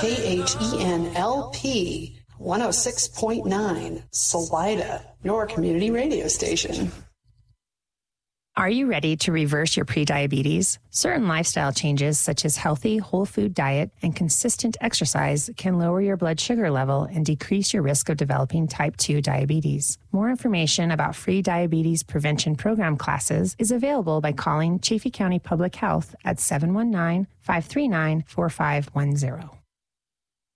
KHENLP 106.9, Salida, your community radio station. Are you ready to reverse your prediabetes? Certain lifestyle changes, such as healthy, whole food diet and consistent exercise, can lower your blood sugar level and decrease your risk of developing type 2 diabetes. More information about free diabetes prevention program classes is available by calling Chaffee County Public Health at 719-539-4510.